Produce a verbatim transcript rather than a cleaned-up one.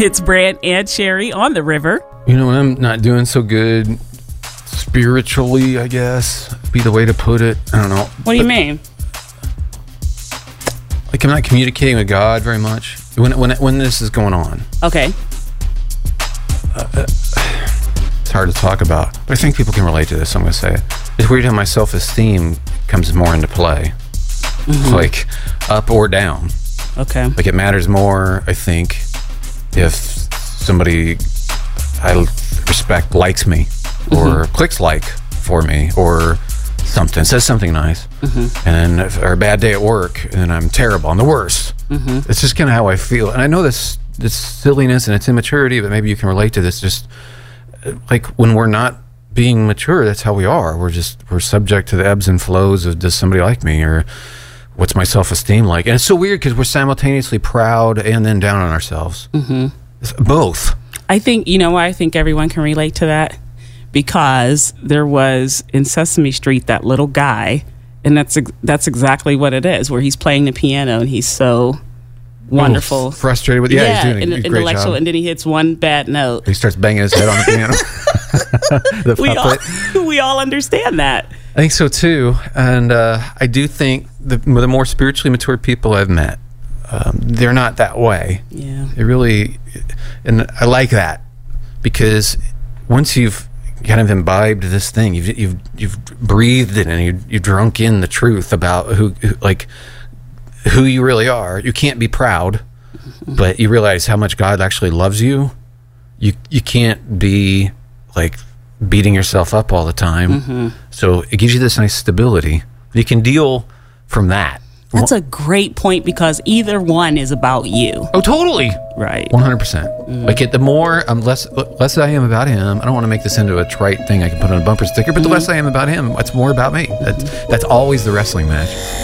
It's Brant and Sherry on the river. You know, when I'm not doing so good spiritually, I guess, be the way to put it. I don't know. What do you mean? Like, I'm not communicating with God very much when when when this is going on. Okay. Uh, it's hard to talk about, but I think people can relate to this. So I'm going to say it. It's weird how my self-esteem comes more into play, mm-hmm. like up or down. Okay. Like, it matters more, I think, if somebody I respect likes me, or mm-hmm. clicks like for me, or something, says something nice, mm-hmm. and if, or a bad day at work, and I'm terrible, I'm the worst. Mm-hmm. It's just kind of how I feel, and I know this this silliness and it's immaturity, but maybe you can relate to this. Just like when we're not being mature, that's how we are. We're just we're subject to the ebbs and flows of, does somebody like me, or what's my self-esteem like? And it's so weird because we're simultaneously proud and then down on ourselves. Mm-hmm. It's both. I think, you know why I think everyone can relate to that? Because there was in Sesame Street that little guy, and that's that's exactly what it is, where he's playing the piano and he's so wonderful, oh, frustrated with yeah, yeah he's doing a, a great intellectual, job. And then he hits one bad note. He starts banging his head on the piano. The we all we all understand that. I think so too, and uh, I do think the the more spiritually mature people I've met, um, they're not that way. Yeah, it really, and I like that because once you've kind of imbibed this thing, you've you've you've breathed it, and you you've drunk in the truth about who, who like who you really are. You can't be proud, mm-hmm. but you realize how much God actually loves you. You you can't be like beating yourself up all the time. Mm-hmm. So it gives you this nice stability. You can deal from that. That's a great point, because either one is about you. Oh, totally. Right. one hundred percent. Mm. Like, it, the more, um, less less I am about him, I don't want to make this into a trite thing I can put on a bumper sticker, but mm-hmm. the less I am about him, it's more about me. That's, that's always the wrestling match.